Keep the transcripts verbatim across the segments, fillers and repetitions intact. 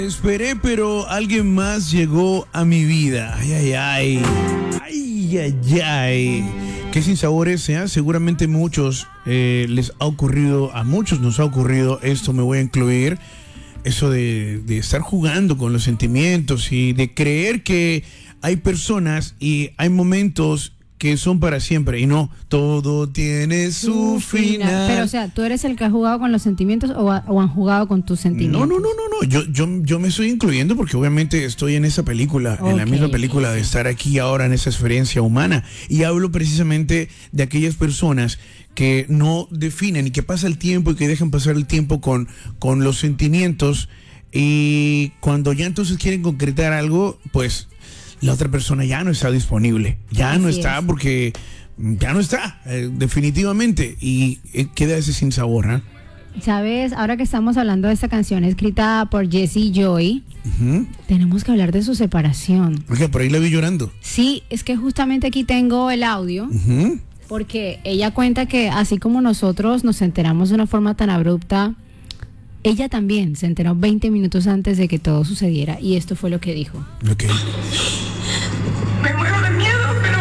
Esperé, pero alguien más llegó a mi vida. Ay, ay, ay. Ay, ay, ay. Qué sinsabores, ¿eh? Seguramente muchos eh, les ha ocurrido, a muchos nos ha ocurrido, esto me voy a incluir, eso de, de estar jugando con los sentimientos y de creer que hay personas y hay momentos que son para siempre y no, todo tiene su, su final. final. Pero o sea, ¿tú eres el que ha jugado con los sentimientos o, ha, o han jugado con tus sentimientos? No, no, no, no, no. Yo, yo, yo me estoy incluyendo porque obviamente estoy en esa película, okay, en la misma película okay. de estar aquí ahora en esa experiencia humana, y hablo precisamente de aquellas personas que no definen y que pasa el tiempo y que dejan pasar el tiempo con, con los sentimientos, y cuando ya entonces quieren concretar algo, pues la otra persona ya no está disponible, ya Así no está es. porque ya no está, eh, definitivamente, y eh, queda ese sinsabor, ¿eh? Sabes, ahora que estamos hablando de esta canción escrita por Jessie Joy, uh-huh. tenemos que hablar de su separación. Porque por ahí la vi llorando. Sí, es que justamente aquí tengo el audio, uh-huh. porque ella cuenta que así como nosotros nos enteramos de una forma tan abrupta, ella también se enteró veinte minutos antes de que todo sucediera, y esto fue lo que dijo. Ok. Me muero de miedo, pero...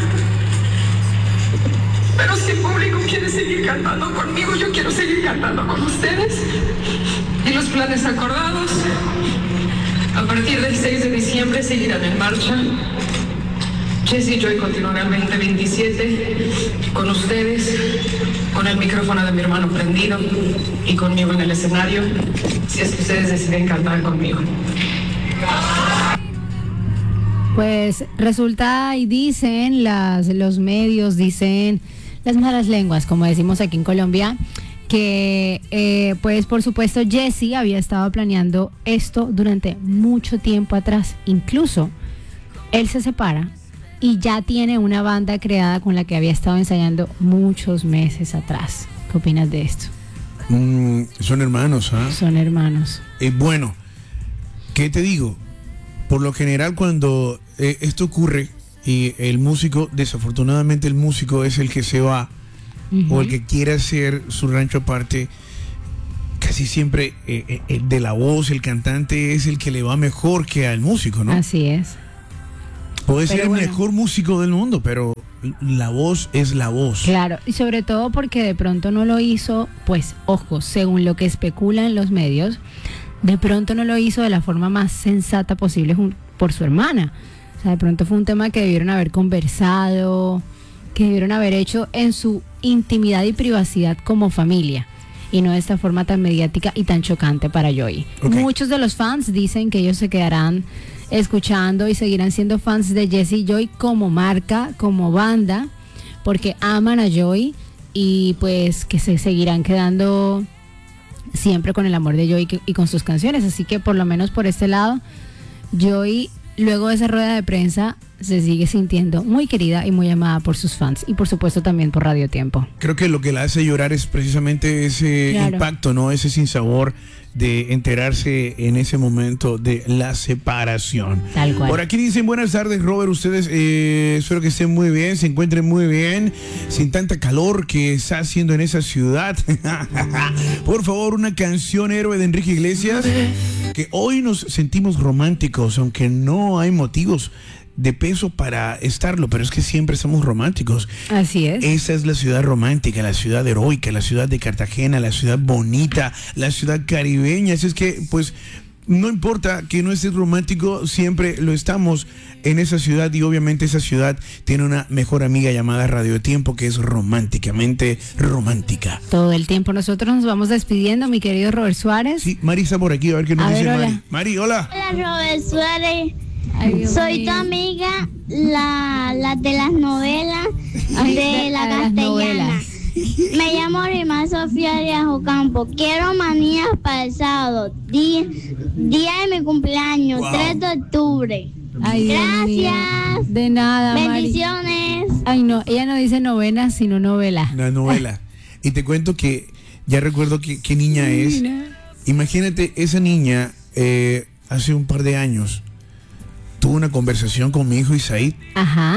Pero si el público quiere seguir cantando conmigo, yo quiero seguir cantando con ustedes. Y los planes acordados, a partir del seis de diciembre, seguirán en marcha. Jessie Joy continuará el veinte veintisiete con ustedes, con el micrófono de mi hermano prendido y conmigo en el escenario, si es que ustedes deciden cantar conmigo. Pues resulta y dicen las, los medios, dicen las malas lenguas, como decimos aquí en Colombia, que eh, pues por supuesto Jessie había estado planeando esto durante mucho tiempo atrás. Incluso él se separa y ya tiene una banda creada con la que había estado ensayando muchos meses atrás. ¿Qué opinas de esto? Mm, son hermanos, ¿ah? ¿eh? Son hermanos. Eh, bueno, ¿qué te digo? Por lo general cuando eh, esto ocurre y el músico, desafortunadamente el músico es el que se va, uh-huh. o el que quiere hacer su rancho aparte, casi siempre eh, el de la voz, el cantante es el que le va mejor que al músico, ¿no? Así es. Puede ser el bueno. mejor músico del mundo, pero la voz es la voz. Claro, y sobre todo porque de pronto no lo hizo, pues, ojo, según lo que especulan los medios, de pronto no lo hizo de la forma más sensata posible por su hermana. O sea, de pronto fue un tema que debieron haber conversado, que debieron haber hecho en su intimidad y privacidad como familia, y no de esta forma tan mediática y tan chocante para Joy. Okay. Muchos de los fans dicen que ellos se quedarán escuchando y seguirán siendo fans de Jessie Joy como marca, como banda, porque aman a Joy, y pues que se seguirán quedando siempre con el amor de Joy y con sus canciones. Así que por lo menos por este lado, Joy, luego de esa rueda de prensa, se sigue sintiendo muy querida y muy amada por sus fans, y por supuesto también por Radio Tiempo. Creo que lo que la hace llorar es precisamente ese claro. impacto, ¿no? Ese sinsabor de enterarse en ese momento de la separación. Tal cual. Por aquí dicen: buenas tardes, Robert, ustedes eh, espero que estén muy bien, se encuentren muy bien, sin tanta calor que está haciendo en esa ciudad. Por favor, una canción Héroe de Enrique Iglesias, que hoy nos sentimos románticos, aunque no hay motivos de peso para estarlo, pero es que siempre somos románticos. Así es. Esa es la ciudad romántica, la ciudad heroica, la ciudad de Cartagena, la ciudad bonita, la ciudad caribeña. Así es que, pues, no importa que no estés romántico, siempre lo estamos en esa ciudad, y obviamente esa ciudad tiene una mejor amiga llamada Radio Tiempo, que es románticamente romántica. Todo el tiempo. Nosotros nos vamos despidiendo, mi querido Robert Suárez. Sí, Mari está por aquí, a ver qué nos a dice ver, Mari. Mari, hola. Hola, Robert Suárez. Ay, soy mío. tu amiga, la, la de las novelas, Ay, de, de, la de castellana. Me llamo Rimar Sofía Arias Ocampo. Quiero manías para el sábado, día, día de mi cumpleaños, wow. tres de octubre. Ay, gracias. De nada, bendiciones. Mari. Ay, no, ella no dice novena, sino novela. Una novela. Y te cuento que ya recuerdo que, qué niña es. Imagínate, esa niña eh, hace un par de años tuvo una conversación con mi hijo Isaí. Ajá.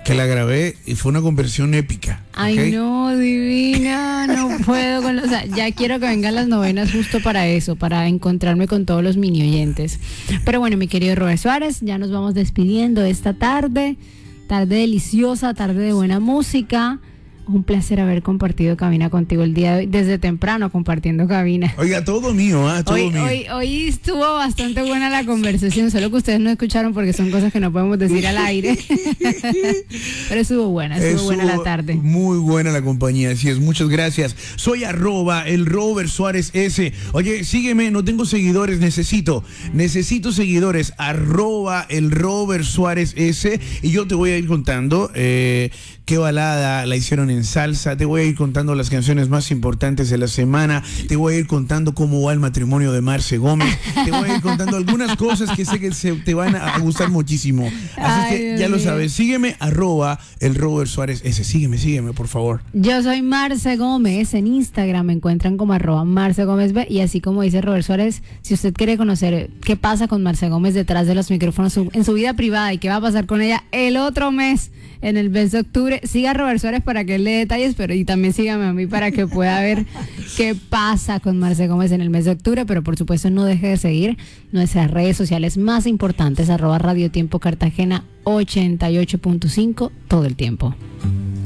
que la grabé y fue una conversión épica. Ay, ¿okay? no, divina, no puedo con los, o sea, ya quiero que vengan las novenas justo para eso, para encontrarme con todos los mini oyentes. Pero bueno, mi querido Robert Suárez, ya nos vamos despidiendo esta tarde, tarde deliciosa, tarde de buena música. Un placer haber compartido cabina contigo el día de hoy, desde temprano compartiendo cabina. Oiga, todo mío, ¿ah? Todo Hoy, mío. hoy, hoy estuvo bastante buena la conversación, solo que ustedes no escucharon porque son cosas que no podemos decir al aire. Pero estuvo buena, estuvo, estuvo buena la tarde. Muy buena la compañía, así es, muchas gracias. Soy arroba el Robert Suárez S. Oye, sígueme, no tengo seguidores, necesito, necesito seguidores, arroba el Robert Suárez S. Y yo te voy a ir contando eh, qué balada la hicieron en salsa, te voy a ir contando las canciones más importantes de la semana, te voy a ir contando cómo va el matrimonio de Marce Gómez, te voy a ir contando algunas cosas que sé que se, te van a gustar muchísimo. Así Ay, que Dios ya lo mío. sabes, sígueme, arroba el Robert Suárez S. Sígueme, sígueme, por favor. Yo soy Marce Gómez, en Instagram me encuentran como arroba Marce Gómez B, y así como dice Robert Suárez, si usted quiere conocer qué pasa con Marce Gómez detrás de los micrófonos su- en su vida privada y qué va a pasar con ella el otro mes, en el mes de octubre, siga a Robert Suárez para que él le dé detalles, pero y también sígame a mí para que pueda ver qué pasa con Marce Gómez en el mes de octubre, pero por supuesto no deje de seguir nuestras redes sociales más importantes, arroba Radio Tiempo Cartagena ochenta y ocho punto cinco todo el tiempo.